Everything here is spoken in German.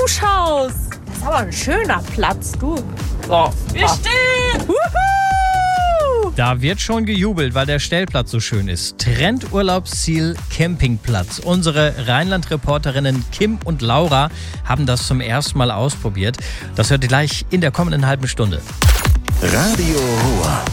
Duschhaus. Das ist aber ein schöner Platz, du. So, wir stehen. Wuhu! Da wird schon gejubelt, weil der Stellplatz so schön ist. Trendurlaubsziel Campingplatz. Unsere Rheinland-Reporterinnen Kim und Laura haben das zum ersten Mal ausprobiert. Das hört ihr gleich in der kommenden halben Stunde. Radio Ruhr.